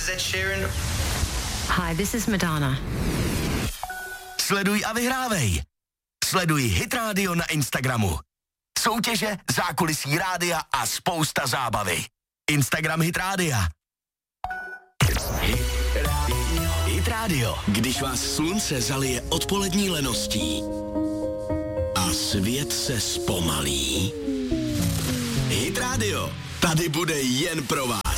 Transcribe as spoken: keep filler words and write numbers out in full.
Ed Sheeran. Hi, this is Madonna. Sleduj a vyhrávej. Sleduj Hit Radio na Instagramu. Soutěže, zákulisí rádia a spousta zábavy. Instagram Hit Rádia. Hit Radio. Hit Radio. Když vás slunce zalije odpolední leností a svět se zpomalí. Hit Radio. Tady bude jen pro vás.